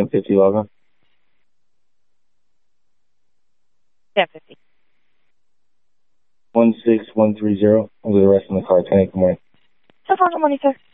150 logo. Yeah, 50. 16130. I'll do the rest in the car. 10 good morning. So far, good morning, sir.